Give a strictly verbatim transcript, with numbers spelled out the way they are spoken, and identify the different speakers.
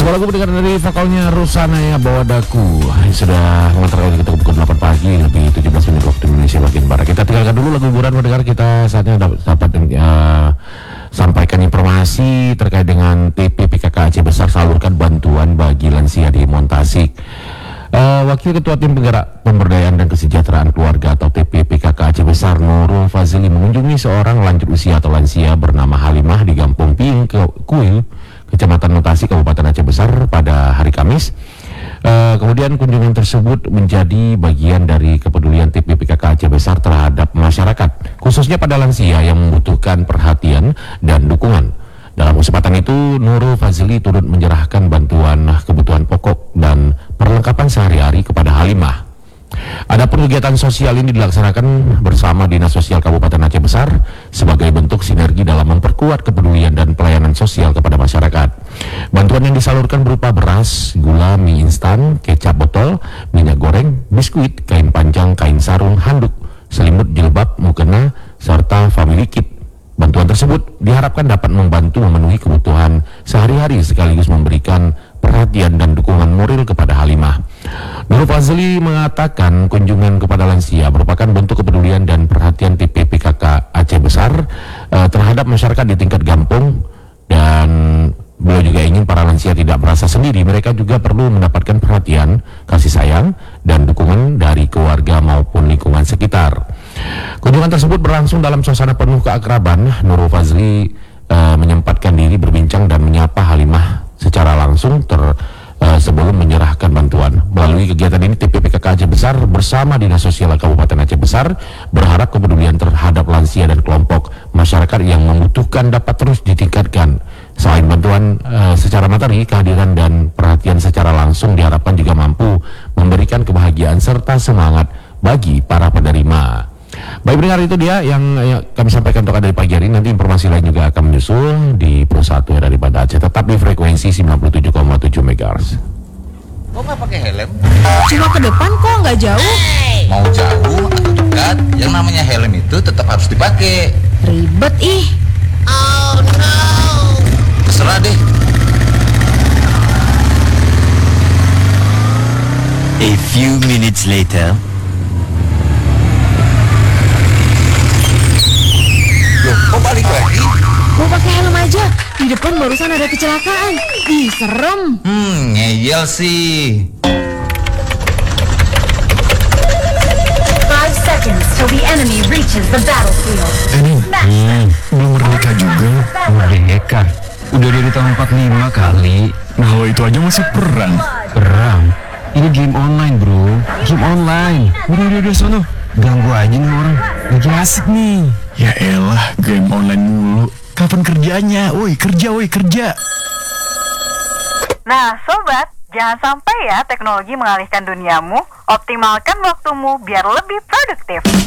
Speaker 1: Sebuah lagu mendengar dari vokalnya Rusanaya Bawadaku. Sudah mengantarkan kita pukul delapan pagi lebih tujuh belas menit waktu Indonesia bagian barat. Kita tinggalkan dulu lagu hiburan mendengar. Kita saatnya dapat, dapat uh, sampaikan informasi terkait dengan T P P K K Aceh Besar salurkan bantuan bagi lansia di Montasik. Uh, Wakil Ketua Tim Penggerak Pemberdayaan dan Kesejahteraan Keluarga atau T P P K K Aceh Besar Nurul Fazili mengunjungi seorang lanjut usia atau lansia bernama Halimah di Kampung Piing Kuil, Kecamatan Montasik, Kabupaten Aceh Besar pada hari Kamis. Uh, kemudian kunjungan tersebut menjadi bagian dari kepedulian T P P K K Aceh Besar terhadap masyarakat, khususnya pada lansia yang membutuhkan perhatian dan dukungan. Dalam kesempatan itu, Nurul Fazili turut menyerahkan bantuan kebutuhan pokok dan perlengkapan sehari-hari kepada Halimah. Adapun kegiatan sosial ini dilaksanakan bersama Dinas Sosial Kabupaten Aceh Besar sebagai bentuk sinergi dalam memperkuat kepedulian dan pelayanan sosial kepada masyarakat. Bantuan yang disalurkan berupa beras, gula, mie instan, kecap botol, minyak goreng, biskuit, kain panjang, kain sarung, handuk, selimut, jilbab, mukena, serta family kit. Bantuan tersebut diharapkan dapat membantu memenuhi kebutuhan sehari-hari sekaligus memberikan perhatian dan dukungan moral kepada Halimah. Nurul Fazli mengatakan kunjungan kepada lansia merupakan bentuk kepedulian dan perhatian T P P K K Aceh Besar uh, terhadap masyarakat di tingkat kampung, dan beliau juga ingin para lansia tidak merasa sendiri. Mereka juga perlu mendapatkan perhatian, kasih sayang, dan dukungan dari keluarga maupun lingkungan sekitar. Kunjungan tersebut berlangsung dalam suasana penuh keakraban. Nurul Fazli uh, menyempatkan diri berbincang dan menyapa Halimah secara langsung ter, uh, sebelum menyerahkan bantuan. Melalui kegiatan ini, T P P K K Aceh Besar bersama Dinas Sosial Kabupaten Aceh Besar berharap kepedulian terhadap lansia dan kelompok masyarakat yang membutuhkan dapat terus ditingkatkan. Selain bantuan uh, secara materi, kehadiran dan perhatian secara langsung diharapkan juga mampu memberikan kebahagiaan serta semangat bagi para penerima. Baik pendengar, itu dia yang ya, kami sampaikan untuk dari pagi hari. Nanti informasi lain juga akan menyusul di Pro satu dari Banda Aceh. Tetap di frekuensi sembilan puluh tujuh koma tujuh megahertz.
Speaker 2: Kok nggak pakai helm?
Speaker 3: Cuma ke depan kok, nggak jauh.
Speaker 2: Mau jauh atau dekat, yang namanya helm itu tetap harus dipakai.
Speaker 3: Ribet ih.
Speaker 2: Oh no. Terserah deh.
Speaker 4: A few minutes later.
Speaker 2: Loh, kok balik lagi?
Speaker 3: Mau pakai helm aja. Di depan barusan ada kecelakaan. Ih, serem.
Speaker 2: Hmm, ngeyel sih.
Speaker 5: Five seconds till the enemy reaches the battlefield.
Speaker 6: Ini hmm, belum merdeka juga.
Speaker 1: Merdeka? Udah dari tahun empat puluh lima kali.
Speaker 6: Nah lo itu aja masih perang.
Speaker 1: Perang? Ini game online bro. Game online.
Speaker 6: Udah udah udah sono.
Speaker 1: Ganggu aja nih orang. Lagi asik nih.
Speaker 6: Ya elah, game online mulu. Kapan kerjanya? Woi kerja, woi kerja.
Speaker 7: Nah sobat, jangan sampai ya teknologi mengalihkan duniamu. Optimalkan waktumu biar lebih produktif.